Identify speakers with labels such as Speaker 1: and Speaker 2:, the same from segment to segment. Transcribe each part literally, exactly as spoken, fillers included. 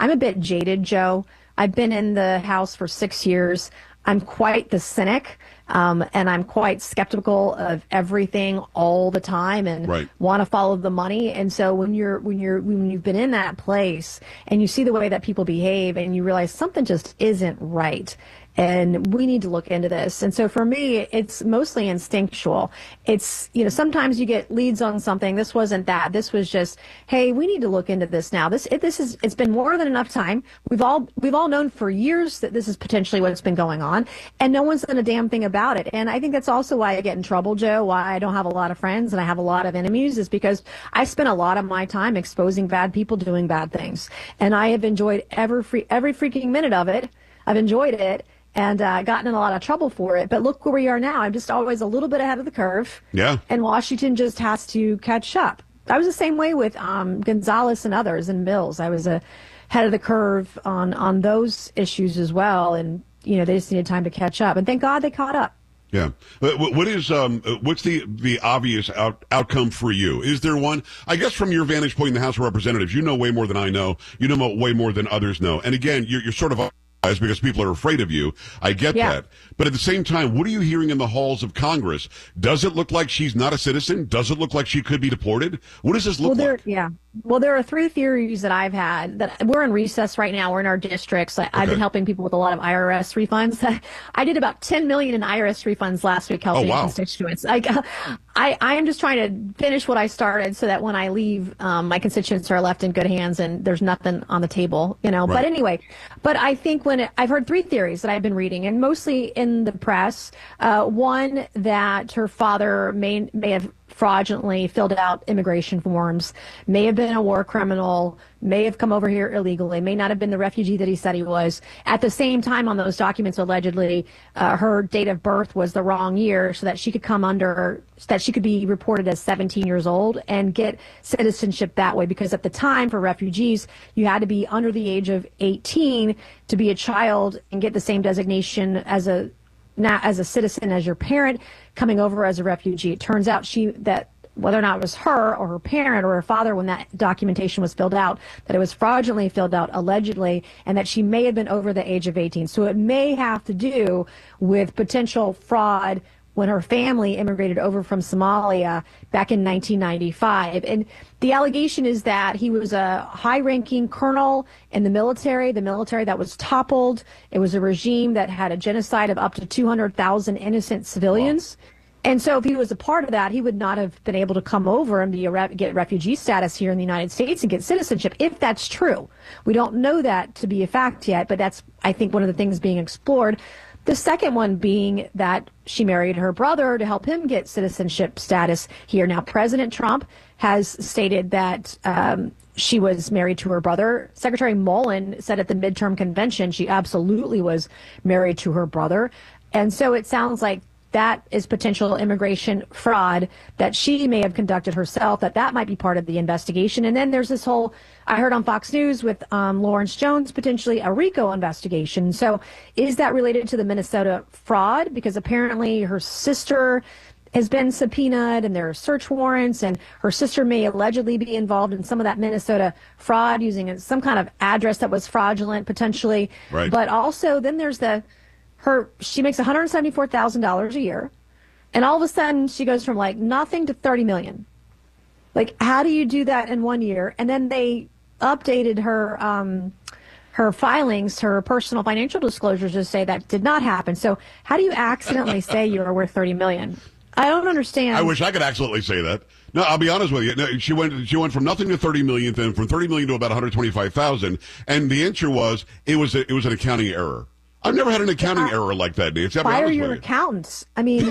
Speaker 1: I'm a bit jaded, Joe. I've been in the House for six years. I'm quite the cynic, um, and I'm quite skeptical of everything all the time, and
Speaker 2: right.
Speaker 1: want to follow the money. And so when you're when you're when you've been in that place and you see the way that people behave, and you realize something just isn't right, and we need to look into this. And so for me, it's mostly instinctual. It's, you know, sometimes you get leads on something. This wasn't that. This was just, hey, we need to look into this now. This it, this is it's been more than enough time. We've all we've all known for years that this is potentially what's been going on, and no one's done a damn thing about it. And I think that's also why I get in trouble, Joe, why I don't have a lot of friends and I have a lot of enemies, is because I spent a lot of my time exposing bad people doing bad things. And I have enjoyed every free, every freaking minute of it. I've enjoyed it. And uh, gotten in a lot of trouble for it. But look where we are now. I'm just always a little bit ahead of the curve.
Speaker 2: Yeah.
Speaker 1: And Washington just has to catch up. I was the same way with um, Gonzalez and others and Mills. I was ahead of the curve on, on those issues as well. And, you know, they just needed time to catch up. And thank God they caught up.
Speaker 2: Yeah. What is um? What's the the obvious out, outcome for you? Is there one? I guess from your vantage point in the House of Representatives, you know way more than I know. You know way more than others know. And again, you're, you're sort of because people are afraid of you. I get
Speaker 1: yeah.
Speaker 2: that. But at the same time, what are you hearing in the halls of Congress? Does it look like she's not a citizen? Does it look like she could be deported? What does this look
Speaker 1: well, there,
Speaker 2: like?
Speaker 1: Yeah. Well, there are three theories that I've had. That we're in recess right now. We're in our districts. I,
Speaker 2: okay.
Speaker 1: I've been helping people with a lot of I R S refunds. I did about ten million in I R S refunds last week helping
Speaker 2: oh, wow.
Speaker 1: constituents. I, I, I am just trying to finish what I started so that when I leave, um, my constituents are left in good hands and there's nothing on the table, you know.
Speaker 2: Right.
Speaker 1: But anyway, but I think when it, I've heard three theories that I've been reading, and mostly in the press. Uh, one, that her father may may have fraudulently filled out immigration forms, may have been a war criminal, may have come over here illegally, may not have been the refugee that he said he was. At the same time, on those documents, allegedly, uh, her date of birth was the wrong year so that she could come under, so that she could be reported as seventeen years old and get citizenship that way. Because at the time, for refugees, you had to be under the age of eighteen to be a child and get the same designation as a not as a citizen as your parent coming over as a refugee. It turns out she that whether or not it was her or her parent or her father when that documentation was filled out, that it was fraudulently filled out allegedly, and that she may have been over the age of eighteen. So it may have to do with potential fraud when her family immigrated over from Somalia back in nineteen ninety-five. And the allegation is that he was a high-ranking colonel in the military, the military that was toppled. It was a regime that had a genocide of up to two hundred thousand innocent civilians. Wow. And so if he was a part of that, he would not have been able to come over and be a re- get refugee status here in the United States and get citizenship, if that's true. We don't know that to be a fact yet, but that's, I think, one of the things being explored. The second one being that she married her brother to help him get citizenship status here. Now, President Trump has stated that um, she was married to her brother. Secretary Mullen said at the midterm convention she absolutely was married to her brother. And so it sounds like that is potential immigration fraud that she may have conducted herself, that that might be part of the investigation. And then there's this whole, I heard on Fox News with um, Lawrence Jones, potentially a RICO investigation. So is that related to the Minnesota fraud? Because apparently her sister has been subpoenaed and there are search warrants, and her sister may allegedly be involved in some of that Minnesota fraud using some kind of address that was fraudulent potentially.
Speaker 2: Right.
Speaker 1: But also then there's the Her, she makes one hundred seventy-four thousand dollars a year, and all of a sudden she goes from like nothing to thirty million dollars. Like, how do you do that in one year? And then they updated her um, her filings, her personal financial disclosures to say that did not happen. So how do you accidentally say you are worth thirty million dollars? I don't understand.
Speaker 2: I wish I could accidentally say that. No, I'll be honest with you. No, she went she went from nothing to thirty million, then from thirty million to about one hundred twenty-five thousand, and the answer was it was a, it was an accounting error. I've never had an accounting uh, error like that, Nancy.
Speaker 1: Fire your accountants. I mean,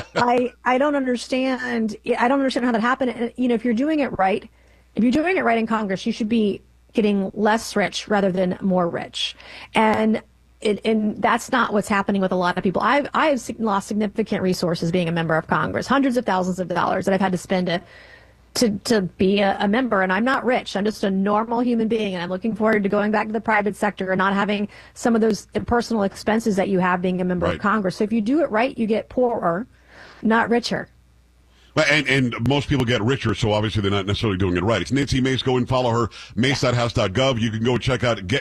Speaker 1: I I don't understand. I don't understand how that happened. And, you know, if you're doing it right, if you're doing it right in Congress, you should be getting less rich rather than more rich. And it, and that's not what's happening with a lot of people. I've I've lost significant resources being a member of Congress, hundreds of thousands of dollars that I've had to spend to to to be a, a member, and I'm not rich. I'm just a normal human being, and I'm looking forward to going back to the private sector and not having some of those personal expenses that you have being a member
Speaker 2: right.
Speaker 1: of Congress. So if you do it right, you get poorer, not richer.
Speaker 2: And, and most people get richer, so obviously they're not necessarily doing it right. It's Nancy Mace. Go and follow her, mace dot house dot gov. You can go check out Get